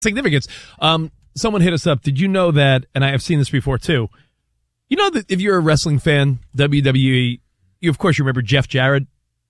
significance. Someone hit us up. Did you know that, and I have seen this before too, you know that if you're a wrestling fan, WWE, of course you remember Jeff Jarrett.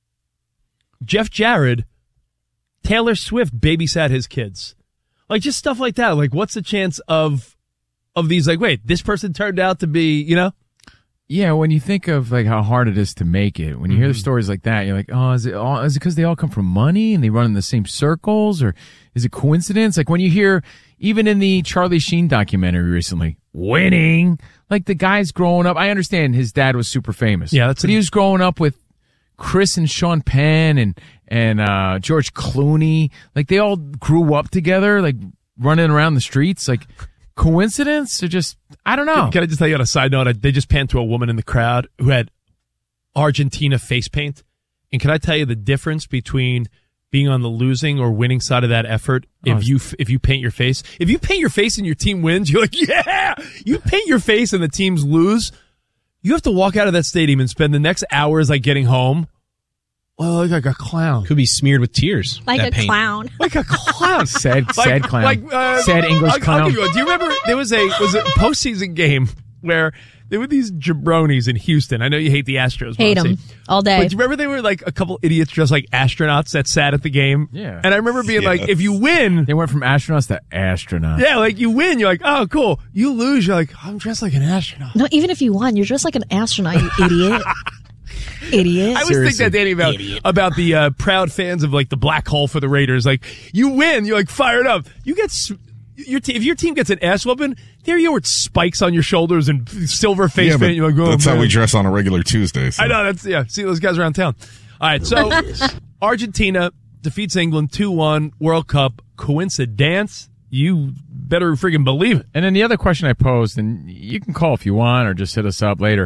Jeff Jarrett, Taylor Swift babysat his kids. Like, just stuff like that. Like, what's the chance of these, like, wait, this person turned out to be, you know? Yeah, when you think of like how hard it is to make it, when you hear the stories like that, you're like, oh, is it because they all come from money and they run in the same circles, or is it coincidence? Like when you hear, even in the Charlie Sheen documentary recently, winning, like the guy's growing up. I understand his dad was super famous. Yeah, but he was growing up with Chris and Sean Penn and George Clooney. Like they all grew up together, like running around the streets. Like coincidence or just, I don't know. Can I just tell you on a side note, they just panned to a woman in the crowd who had Argentina face paint. And can I tell you the difference between being on the losing or winning side of that effort if you paint your face? If you paint your face and your team wins, you're like, yeah! You paint your face and the teams lose, you have to walk out of that stadium and spend the next hours like getting home. Well, like a clown. Could be smeared with tears. Like a clown. Like a clown. Sad clown. Sad English clown. I'll give you one. Do you remember there was a postseason game where there were these jabronis in Houston. I know you hate the Astros. Hate them all day. But do you remember they were like a couple idiots dressed like astronauts that sat at the game? Yeah. And I remember being like, if you win. They went from astronauts to astronauts. Yeah, like you win, you're like, oh, cool. You lose, you're like, I'm dressed like an astronaut. No, even if you won, you're dressed like an astronaut, you idiot. Idiot. I always think that, Danny, about the proud fans of like the black hole for the Raiders. Like, you win, you're like fired up. You get if your team gets an ass whooping, there you are with spikes on your shoulders and silver face paint. You're like, oh, that's man. how we dress on a regular Tuesday. So. I know, see those guys around town. All right, so Argentina defeats England 2-1 World Cup. Coincidence? You better freaking believe it. And then the other question I posed, and you can call if you want or just hit us up later.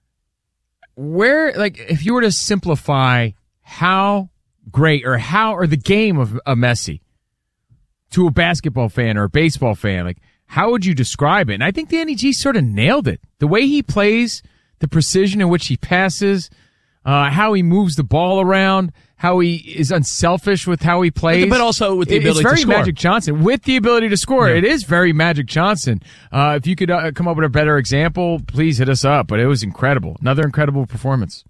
Where, like, if you were to simplify how great or the game of Messi to a basketball fan or a baseball fan, like, how would you describe it? And I think Danny G sort of nailed it. The way he plays, the precision in which he passes, how he moves the ball around, how he is unselfish with how he plays. But also with the ability to score. It's very Magic Johnson. With the ability to score. Yeah. It is very Magic Johnson. If you could come up with a better example, please hit us up. But it was incredible. Another incredible performance.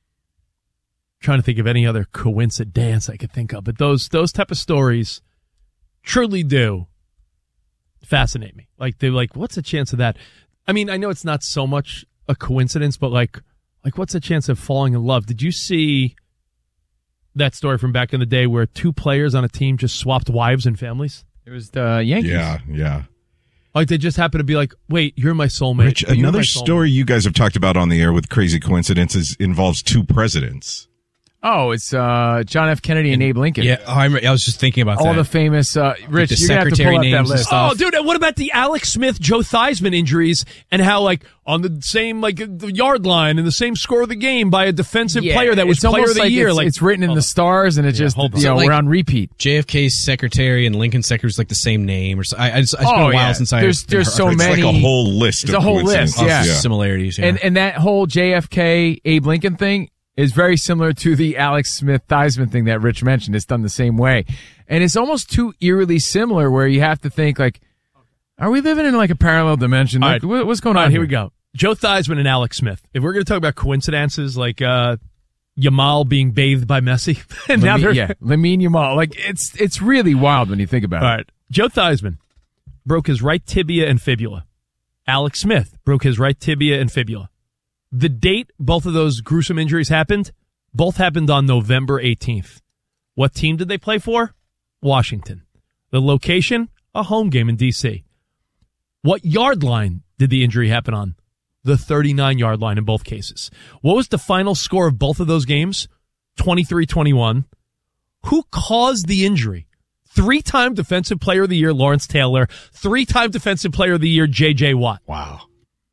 Trying to think of any other coincidence I could think of. But those type of stories truly do fascinate me. Like, they're like, what's the chance of that? I mean, I know it's not so much a coincidence, but like what's the chance of falling in love? Did you see that story from back in the day where two players on a team just swapped wives and families? It was the Yankees. Yeah. Like, they just happened to be like, wait, you're my soulmate. Rich, another story you guys have talked about on the air with crazy coincidences involves two presidents. Oh, it's John F. Kennedy and Abe Lincoln. Yeah, I was just thinking about that. All the famous, Rich, the you're going to have to pull up that list. Oh, dude, and what about the Alex Smith, Joe Theismann injuries and how, like, on the same, like, the yard line and the same score of the game by a defensive player that was player of the year. It's written in the stars and it just, we're on repeat. JFK's secretary and Lincoln's secretary is like the same name. Or so. It's been a while since there's so many. It's like a whole list. It's a whole list, yeah. Similarities, yeah. And that whole JFK, Abe Lincoln thing is very similar to the Alex Smith Theismann thing that Rich mentioned. It's done the same way. And it's almost too eerily similar where you have to think, like, are we living in like a parallel dimension? Like, what's going on? Here we go. Joe Theismann and Alex Smith. If we're going to talk about coincidences like Yamal being bathed by Messi. and Lamine Yamal. Like, it's really wild when you think about it. All right. Joe Theismann broke his right tibia and fibula. Alex Smith broke his right tibia and fibula. The date both of those gruesome injuries happened, both happened on November 18th. What team did they play for? Washington. The location? A home game in D.C. What yard line did the injury happen on? The 39-yard line in both cases. What was the final score of both of those games? 23-21. Who caused the injury? 3-time Defensive Player of the Year, Lawrence Taylor. 3-time Defensive Player of the Year, J.J. Watt. Wow.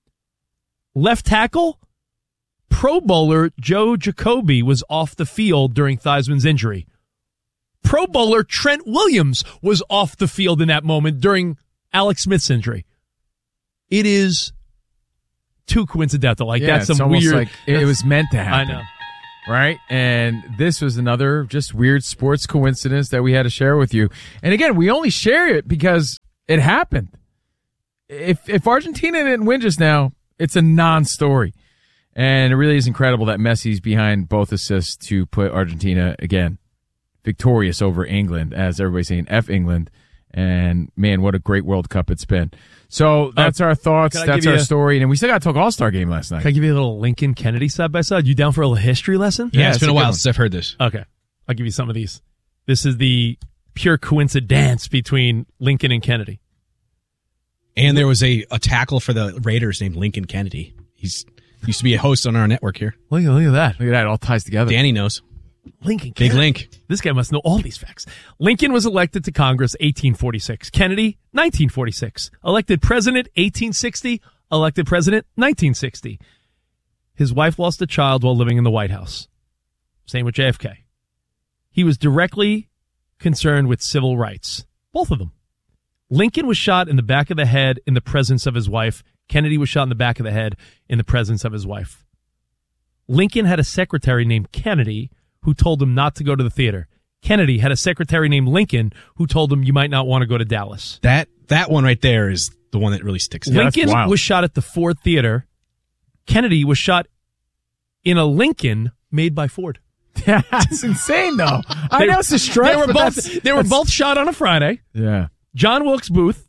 Left tackle? Pro Bowler Joe Jacoby was off the field during Theismann's injury. Pro Bowler Trent Williams was off the field in that moment during Alex Smith's injury. It is too coincidental. Like, that's some almost weird. Like it was meant to happen. I know. right? And this was another just weird sports coincidence that we had to share with you. And again, we only share it because it happened. If Argentina didn't win just now, it's a non-story. And it really is incredible that Messi's behind both assists to put Argentina, again, victorious over England, as everybody's saying, F England. And, man, what a great World Cup it's been. So that's our thoughts. That's our story. And we still got to talk All-Star game last night. Can I give you a little Lincoln Kennedy side-by-side? You down for a little history lesson? Yeah, it's been a while since I've heard this. Okay. I'll give you some of these. This is the pure coincidence between Lincoln and Kennedy. And there was a tackle for the Raiders named Lincoln Kennedy. He's used to be a host on our network here. Look at that. Look at that. It all ties together. Danny knows. Lincoln Big Kennedy. Link. This guy must know all these facts. Lincoln was elected to Congress 1846. Kennedy, 1946. Elected president 1860. Elected president 1960. His wife lost a child while living in the White House. Same with JFK. He was directly concerned with civil rights. Both of them. Lincoln was shot in the back of the head in the presence of his wife. Kennedy was shot in the back of the head in the presence of his wife. Lincoln had a secretary named Kennedy who told him not to go to the theater. Kennedy had a secretary named Lincoln who told him you might not want to go to Dallas. That one right there is the one that really sticks out. Lincoln was shot at the Ford Theater. Kennedy was shot in a Lincoln made by Ford. That's insane, though. I know it's a stretch. They were both shot on a Friday. Yeah. John Wilkes Booth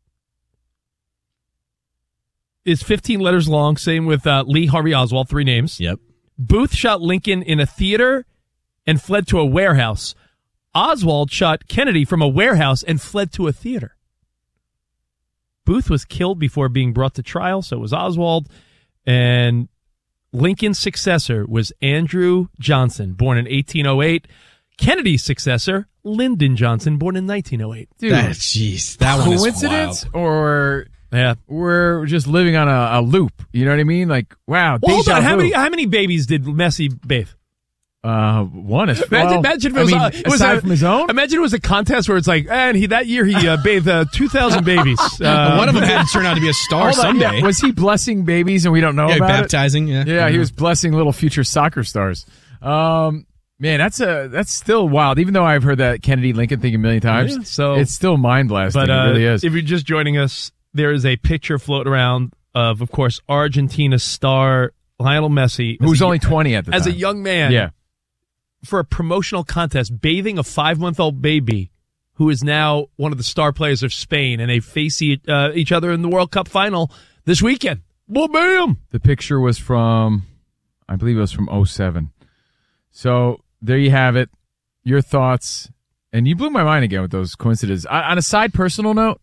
is 15 letters long. Same with Lee Harvey Oswald, 3 names. Yep. Booth shot Lincoln in a theater and fled to a warehouse. Oswald shot Kennedy from a warehouse and fled to a theater. Booth was killed before being brought to trial, so was Oswald. And Lincoln's successor was Andrew Johnson, born in 1808. Kennedy's successor, Lyndon Johnson, born in 1908. Dude, that one is coincidence wild. or yeah, we're just living on a loop. You know what I mean? Like, wow. Well, hold on. How How many babies did Messi bathe? One is imagine if it was aside from his own. Imagine it was a contest where it's like, and that year he bathed 2,000 babies. One of them had to turn out to be a star someday. Yeah. Was he blessing babies and we don't know about baptizing, it? Yeah, he was blessing little future soccer stars. Man, that's still wild. Even though I've heard that Kennedy Lincoln thing a million times, so it's still mind blasting. But it really is. If you're just joining us, there is a picture floating around of course, Argentina star Lionel Messi, who's only 20 at the time, as a young man. Yeah. For a promotional contest, bathing a 5-month-old baby who is now one of the star players of Spain, and they face each other in the World Cup final this weekend. Well, bam! The picture was from, I believe it was from 2007. So there you have it. Your thoughts. And you blew my mind again with those coincidences. On a side personal note,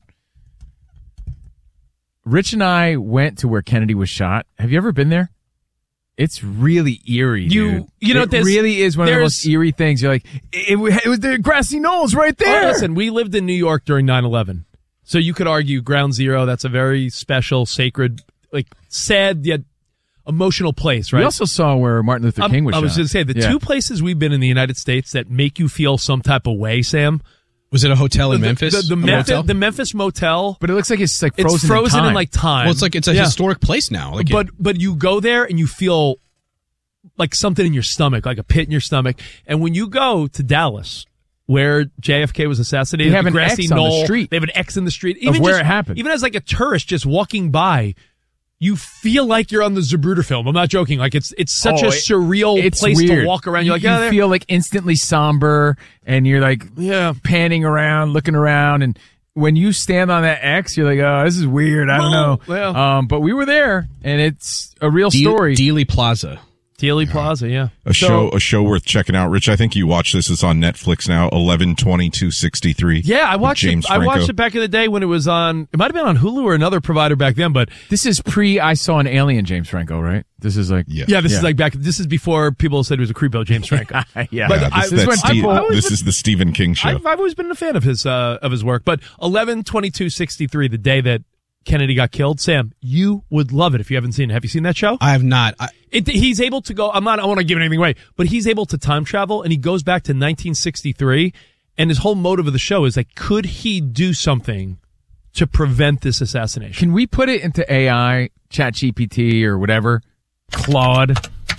Rich and I went to where Kennedy was shot. Have you ever been there? It's really eerie, dude. You know, it really is one of the most eerie things. You're like, it was the grassy knolls right there. Oh, listen, we lived in New York during 9/11. So you could argue Ground Zero, that's a very special, sacred, like sad yet emotional place, right? We also saw where Martin Luther King was shot. I was going to say, the two places we've been in the United States that make you feel some type of way, Sam. Was it a hotel in Memphis? The Memphis motel. But it looks like it's like frozen, in like time. Well, it's a historic place now. Like but you go there and you feel like something in your stomach, like a pit in your stomach. And when you go to Dallas, where JFK was assassinated, they have an X on the street. They have an X in the street. Even where it happened. Even as like a tourist just walking by, you feel like you're on the Zapruder film. I'm not joking. Like it's such a surreal place to walk around. You're like, you feel like instantly somber, and you're like, panning around, looking around, and when you stand on that X, you're like, oh, this is weird. I don't know. Well, but we were there, and it's a real story. Dealey Plaza. Dealey Plaza, yeah. A show worth checking out. Rich, I think you watched this. It's on Netflix now, 11/22/63. Yeah, I watched it. I watched it back in the day when it was on, it might have been on Hulu or another provider back then, but this is I saw an alien James Franco, right? This is like this is like this is before people said he was a creepo James Franco. This is the Stephen King show. I've always been a fan of his work, but 11/22/63, the day that Kennedy got killed. Sam, you would love it if you haven't seen it. Have you seen that show? I have not. He's able to go, I want to give anything away, but he's able to time travel, and he goes back to 1963, and his whole motive of the show is like, could he do something to prevent this assassination? Can we put it into AI, ChatGPT or whatever, Claude?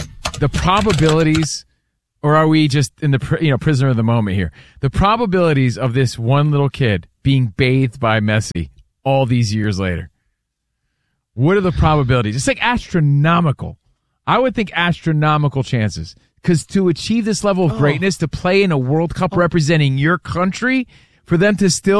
the probabilities, or are we just in the prisoner of the moment here? The probabilities of this one little kid being bathed by Messi all these years later. What are the probabilities? It's like astronomical. I would think astronomical chances. Because to achieve this level of greatness, to play in a World Cup representing your country, for him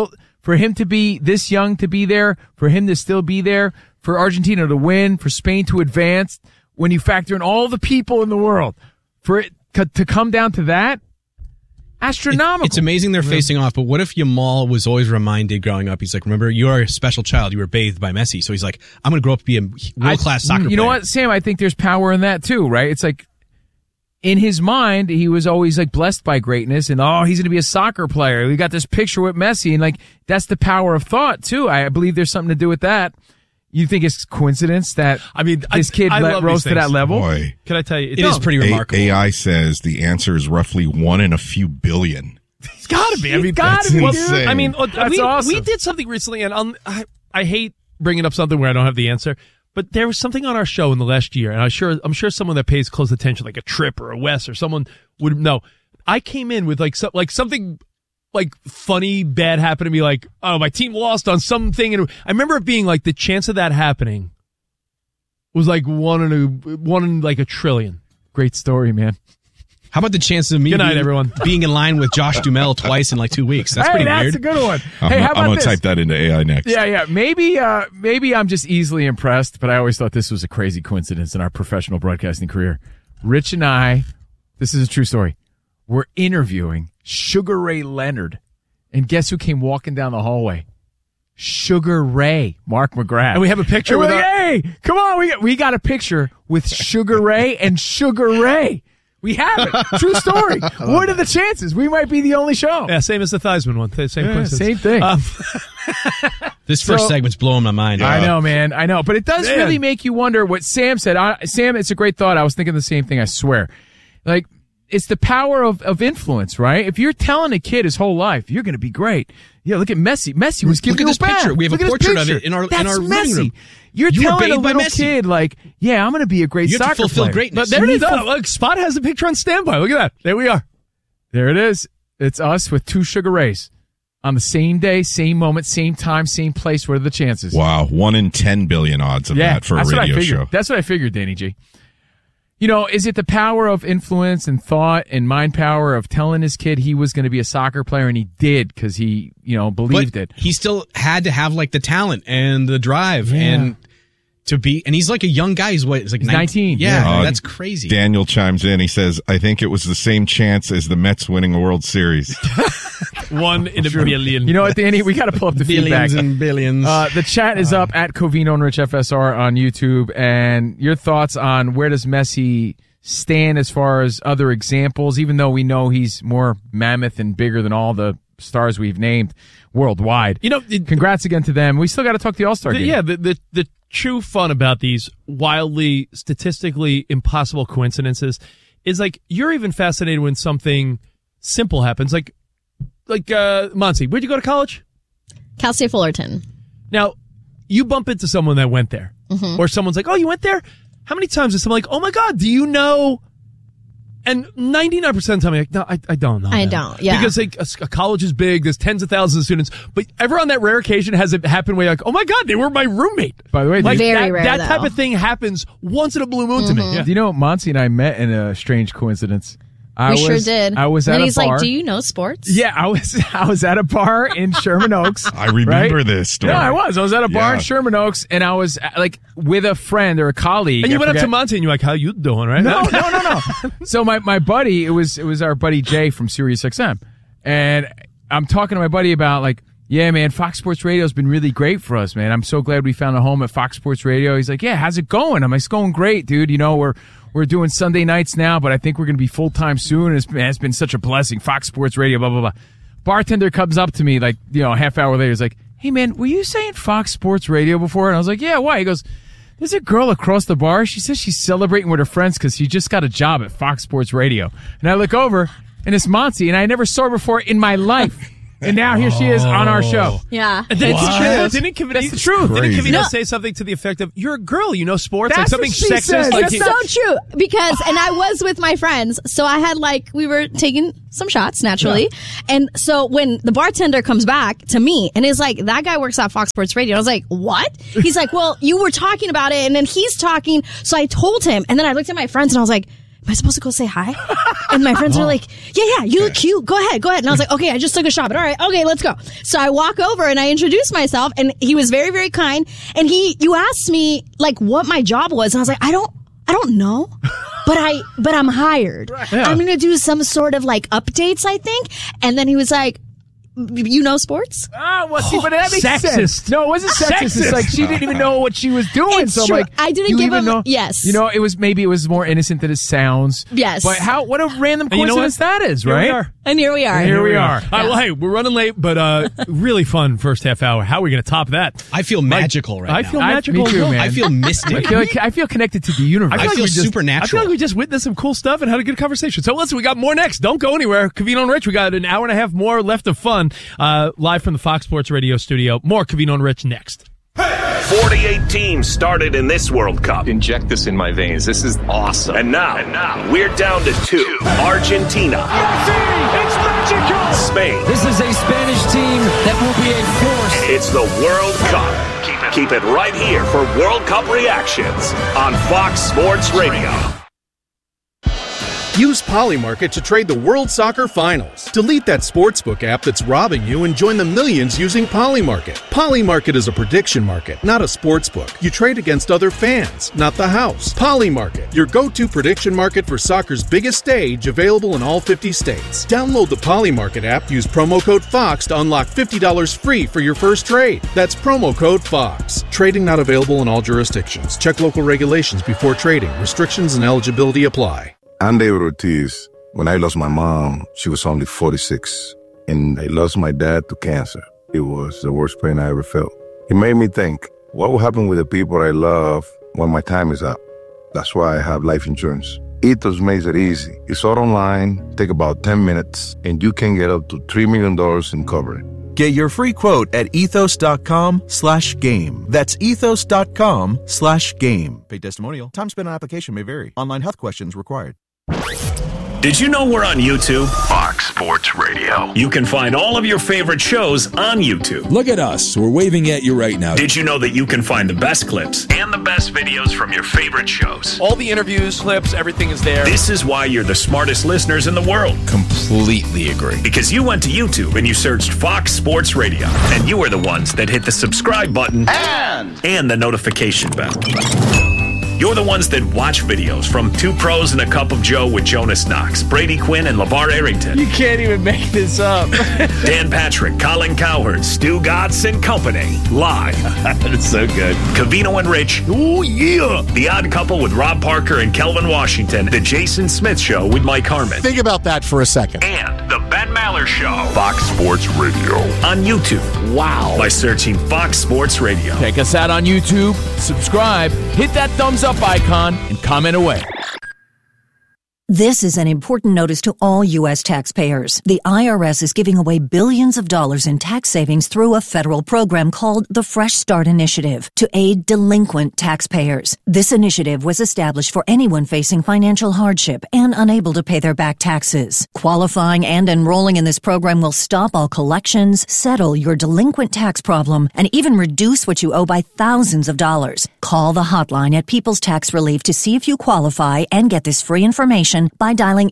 to be this young to be there, for him to still be there, for Argentina to win, for Spain to advance, when you factor in all the people in the world, for it to come down to that, astronomical. It's amazing they're facing off, but what if Yamal was always reminded growing up, he's like, remember, you are a special child, you were bathed by Messi, so he's like, I'm going to grow up to be a world-class soccer player. You know what, Sam, I think there's power in that too, right? It's like, in his mind, he was always like blessed by greatness and, he's going to be a soccer player. We got this picture with Messi and like, that's the power of thought too. I believe there's something to do with that. You think it's coincidence that this kid rose to that level? Boy. Can I tell you? It is pretty remarkable. AI says the answer is roughly 1 in a few billion. It's got to be. that's insane. I mean, That's awesome. We did something recently, and I hate bringing up something where I don't have the answer. But there was something on our show in the last year, and I'm sure someone that pays close attention, like a Trip or a Wes or someone would know. I came in with something like funny bad happened to me, like, oh, my team lost on something, and I remember it being like the chance of that happening was like one in like a trillion. Great story, man. How about the chances of me Good night, everyone. being in line with Josh Duhamel twice in like 2 weeks? That's pretty weird. That's a good one. I'm going to type that into AI next. Yeah. Maybe I'm just easily impressed, but I always thought this was a crazy coincidence in our professional broadcasting career. Rich and I, this is a true story, we're interviewing Sugar Ray Leonard, and guess who came walking down the hallway? Sugar Ray, Mark McGrath. And we have a picture with hey, come on, we got a picture with Sugar Ray and Sugar Ray. We have it. True story. What are the chances? We might be the only show. Yeah, same as the Theismann one. Same thing. This first segment's blowing my mind. I know, man. I know. But it does really make you wonder what Sam said. Sam, it's a great thought. I was thinking the same thing, I swear. Like, it's the power of influence, right? If you're telling a kid his whole life, you're going to be great. Yeah, look at Messi. Messi was giving this picture. We have a portrait of it in our living room. You're telling a little kid, like, yeah, I'm going to be a great soccer player. You have to fulfill greatness. But there it is. Look, Spot has a picture on standby. Look at that. There we are. There it is. It's us with 2 Sugar Rays on the same day, same moment, same time, same place. What are the chances? Wow, 1 in 10 billion odds of that for a radio show. That's what I figured, Danny G. You know, is it the power of influence and thought and mind power of telling his kid he was going to be a soccer player, and he did because he, believed it. He still had to have like the talent and the drive and to be, and he's like a young guy. He's 19. Yeah, that's crazy. Daniel chimes in. He says, I think it was the same chance as the Mets winning a World Series. 1 in a billion. You know what, Danny? We got to pull up the feedback. Billions and billions. The chat is up at Covino and Rich FSR on YouTube, and your thoughts on where does Messi stand as far as other examples, even though we know he's more mammoth and bigger than all the stars we've named worldwide. Congrats again to them. We still got to talk the All-Star game. Yeah, the true fun about these wildly, statistically impossible coincidences is like you're even fascinated when something simple happens. Like Monty, where'd you go to college? Cal State Fullerton. Now, you bump into someone that went there, or someone's like, "Oh, you went there?" How many times is someone like, "Oh my God, do you know?" And 99% of the time, no, I don't know. I don't, yeah. Because a college is big, there's tens of thousands of students, but ever on that rare occasion has it happened where you're like, oh my God, they were my roommate. By the way, like very rare, that type of thing happens once in a blue moon to me. Yeah. Do you know, Monty and I met in a strange coincidence. We sure did. I was at a bar. And he's like, do you know sports? Yeah, I was at a bar in Sherman Oaks. I remember this story. Yeah, I was at a bar in Sherman Oaks, and I was like with a friend or a colleague. And you went up to Monty and you're like, how you doing, right? No. So my buddy, it was our buddy Jay from Sirius XM. And I'm talking to my buddy about like, yeah, man, Fox Sports Radio has been really great for us, man. I'm so glad we found a home at Fox Sports Radio. He's like, yeah, how's it going? I'm like, it's going great, dude. We're doing Sunday nights now, but I think we're going to be full-time soon. It's been such a blessing. Fox Sports Radio, blah, blah, blah. Bartender comes up to me like, a half hour later. He's like, hey, man, were you saying Fox Sports Radio before? And I was like, yeah, why? He goes, there's a girl across the bar. She says she's celebrating with her friends because she just got a job at Fox Sports Radio. And I look over, and it's Monty, and I never saw her before in my life. And now here she is on our show. Yeah. That's true. That's the truth. Didn't Kavita No. say something to the effect of, "You're a girl, you know sports," That's like something what she sexist? said. Like It's so true because, and I was with my friends, so I had we were taking some shots naturally, and so when the bartender comes back to me and is like, "That guy works at Fox Sports Radio," I was like, "What?" He's like, "Well, you were talking about it, and then he's talking," so I told him, and then I looked at my friends and I was like, "Am I supposed to go say hi?" And my friends were like, yeah, you look cute. Go ahead. And I was like, okay, I just took a shot, but all right, okay, let's go. So I walk over and I introduce myself and he was very, very kind. And you asked me what my job was. And I was like, I don't know, but I'm hired. Yeah. I'm going to do some sort of updates, I think. And then he was like, "You know sports?" Oh, well, see, but that makes Sexist. sense. No, it wasn't sexist. It's like she didn't even know what she was doing. It's so true. like, I didn't you give even him- know. yes. You know, it was more innocent than it sounds. Yes. But what a random And you know coincidence what? that is, Here right? we are. And here we are. Here we are. All right, well, hey, we're running late, but really fun first half hour. How are we going to top that? I feel magical right I now. feel magical. Me too, man. I feel mystic. I feel connected to the universe. I feel we just- supernatural. I feel like we just witnessed some cool stuff and had a good conversation. So listen, we got more next. Don't go anywhere. Covino and Rich, we got an hour and a half more left of fun live from the Fox Sports Radio studio. More Covino and Rich next. 48 teams started in this World Cup. Inject this in my veins. This is awesome. And now we're down to 2. Argentina. It's magical! Spain. This is a Spanish team that will be a force. It's the World Cup. Keep it right here for World Cup reactions on Fox Sports Radio. Use Polymarket to trade the World Soccer Finals. Delete that sportsbook app that's robbing you and join the millions using Polymarket. Polymarket is a prediction market, not a sportsbook. You trade against other fans, not the house. Polymarket, your go-to prediction market for soccer's biggest stage, available in all 50 states. Download the Polymarket app, use promo code FOX to unlock $50 free for your first trade. That's promo code FOX. Trading not available in all jurisdictions. Check local regulations before trading. Restrictions and eligibility apply. I'm David Ortiz. When I lost my mom, she was only 46, and I lost my dad to cancer. It was the worst pain I ever felt. It made me think, what will happen with the people I love when my time is up? That's why I have life insurance. Ethos makes it easy. It's all online, take about 10 minutes, and you can get up to $3 million in coverage. Get your free quote at ethos.com/game. That's ethos.com/game. Paid testimonial. Time spent on application may vary. Online health questions required. Did you know we're on YouTube? Fox Sports Radio. You can find all of your favorite shows on YouTube. Look at us. We're waving at you right now. Did you know that you can find the best clips and the best videos from your favorite shows? All the interviews, clips, everything is there. This is why you're the smartest listeners in the world. Completely agree. Because you went to YouTube and you searched Fox Sports Radio, and you are the ones that hit the subscribe button and the notification bell. You're the ones that watch videos from Two Pros and a Cup of Joe with Jonas Knox, Brady Quinn, and LeVar Arrington. You can't even make this up. Dan Patrick, Colin Cowherd, Stu Gatz and Company. Live. That's so good. Covino and Rich. Oh, yeah. The Odd Couple with Rob Parker and Kelvin Washington. The Jason Smith Show with Mike Harmon. Think about that for a second. And The Ben Maller Show. Fox Sports Radio. On YouTube. Wow. By searching Fox Sports Radio. Check us out on YouTube, subscribe, hit that thumbs up icon, and comment away. This is an important notice to all U.S. taxpayers. The IRS is giving away billions of dollars in tax savings through a federal program called the Fresh Start Initiative to aid delinquent taxpayers. This initiative was established for anyone facing financial hardship and unable to pay their back taxes. Qualifying and enrolling in this program will stop all collections, settle your delinquent tax problem, and even reduce what you owe by thousands of dollars. Call the hotline at People's Tax Relief to see if you qualify and get this free information by dialing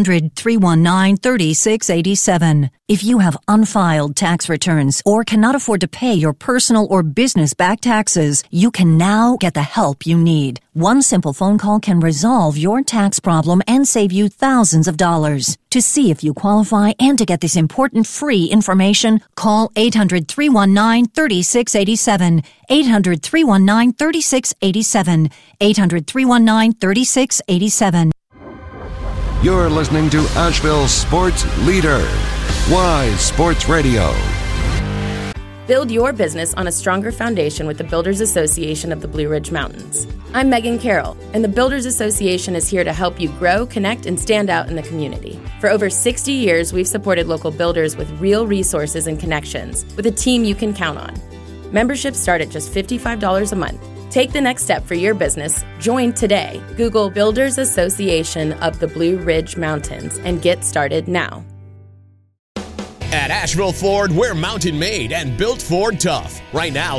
800-319-3687. If you have unfiled tax returns or cannot afford to pay your personal or business back taxes, you can now get the help you need. One simple phone call can resolve your tax problem and save you thousands of dollars. To see if you qualify and to get this important free information, call 800-319-3687. 800-319-3687. 800-319-3687. You're listening to Asheville's sports leader, Wise Sports Radio. Build your business on a stronger foundation with the Builders Association of the Blue Ridge Mountains. I'm Megan Carroll, and the Builders Association is here to help you grow, connect, and stand out in the community. For over 60 years, we've supported local builders with real resources and connections, with a team you can count on. Memberships start at just $55 a month. Take the next step for your business. Join today. Google Builders Association of the Blue Ridge Mountains and get started now. At Asheville Ford, we're mountain made and built Ford tough. Right now,